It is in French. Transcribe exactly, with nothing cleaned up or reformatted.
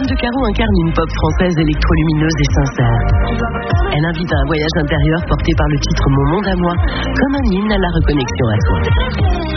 de Caro incarne une pop française électrolumineuse et sincère. Elle invite à un voyage intérieur porté par le titre Mon monde à moi, comme un hymne à la reconnexion à soi.